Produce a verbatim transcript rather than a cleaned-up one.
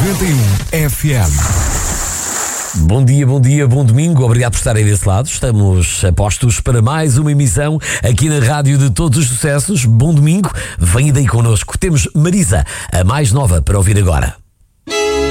noventa e um F M. Bom dia, bom dia, bom domingo. Obrigado por estarem desse lado. Estamos a postos para mais uma emissão aqui na Rádio de Todos os Sucessos. Bom domingo. Venha daí connosco. Temos Marisa, a mais nova, para ouvir agora.